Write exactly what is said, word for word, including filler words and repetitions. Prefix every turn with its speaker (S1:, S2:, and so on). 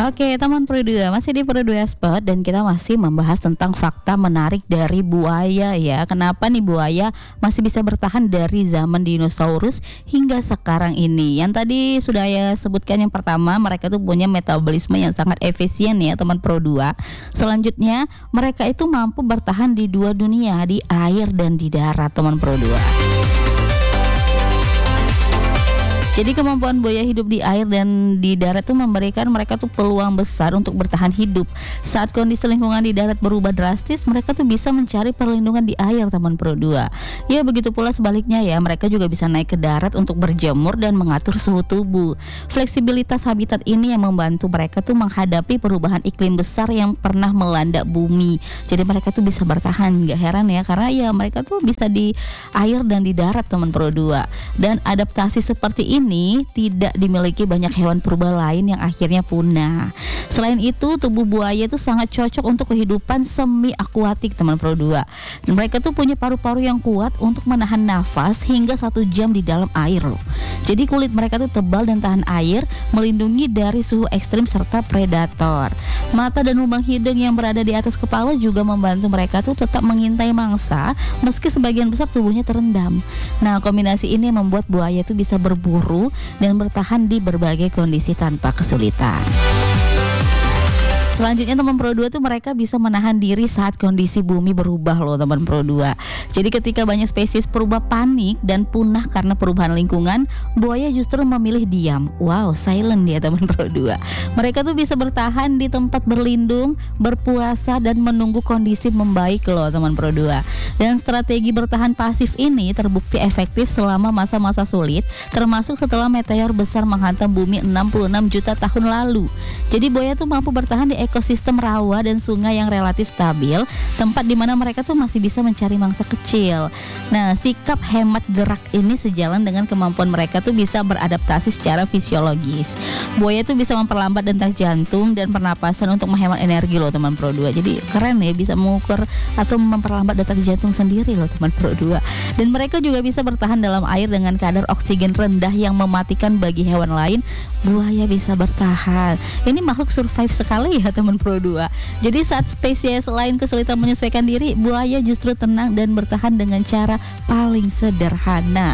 S1: Oke, teman Pro dua, masih di Pro dua Spot dan kita masih membahas tentang fakta menarik dari buaya ya. Kenapa nih buaya masih bisa bertahan dari zaman dinosaurus hingga sekarang ini? Yang tadi sudah ya sebutkan, yang pertama, mereka tuh punya metabolisme yang sangat efisien ya, teman Pro dua. Selanjutnya, mereka itu mampu bertahan di dua dunia, di air dan di darat, teman Pro dua. Jadi kemampuan buaya hidup di air dan di darat itu memberikan mereka tuh peluang besar untuk bertahan hidup. Saat kondisi lingkungan di darat berubah drastis, mereka tuh bisa mencari perlindungan di air, teman Pro dua. Ya begitu pula sebaliknya ya, mereka juga bisa naik ke darat untuk berjemur dan mengatur suhu tubuh. Fleksibilitas habitat ini yang membantu mereka tuh menghadapi perubahan iklim besar yang pernah melanda bumi. Jadi mereka tuh bisa bertahan, gak heran ya, karena ya mereka tuh bisa di air dan di darat, teman Pro dua. Dan adaptasi seperti ini ini tidak dimiliki banyak hewan purba lain yang akhirnya punah. Selain itu, tubuh buaya itu sangat cocok untuk kehidupan semi akuatik, teman Pro dua. Dan mereka tuh punya paru-paru yang kuat untuk menahan nafas hingga satu jam di dalam air loh. Jadi kulit mereka tuh tebal dan tahan air, melindungi dari suhu ekstrim serta predator. Mata dan lubang hidung yang berada di atas kepala juga membantu mereka tuh tetap mengintai mangsa meski sebagian besar tubuhnya terendam. Nah, kombinasi ini membuat buaya itu bisa berburu dan bertahan di berbagai kondisi tanpa kesulitan. Selanjutnya, teman Pro dua tuh mereka bisa menahan diri saat kondisi bumi berubah loh, teman Pro dua. Jadi ketika banyak spesies purba panik dan punah karena perubahan lingkungan, buaya justru memilih diam. Wow, silent dia, teman Pro dua. Mereka tuh bisa bertahan di tempat berlindung, berpuasa dan menunggu kondisi membaik loh, teman Pro dua. Dan strategi bertahan pasif ini terbukti efektif selama masa-masa sulit, termasuk setelah meteor besar menghantam bumi enam puluh enam juta tahun lalu. Jadi buaya tuh mampu bertahan di ekosistem rawa dan sungai yang relatif stabil, tempat di mana mereka tuh masih bisa mencari mangsa kecil. Nah, sikap hemat gerak ini sejalan dengan kemampuan mereka tuh bisa beradaptasi secara fisiologis. Buaya tuh bisa memperlambat detak jantung dan pernapasan untuk menghemat energi loh, teman Pro dua. Jadi keren ya, bisa mengukur atau memperlambat detak jantung sendiri loh, teman Pro dua. Dan mereka juga bisa bertahan dalam air dengan kadar oksigen rendah yang mematikan bagi hewan lain. Buaya bisa bertahan. Ini makhluk survive sekali ya, teman Pro dua. Jadi saat spesies lain kesulitan menyesuaikan diri, buaya justru tenang dan bertahan dengan cara paling sederhana.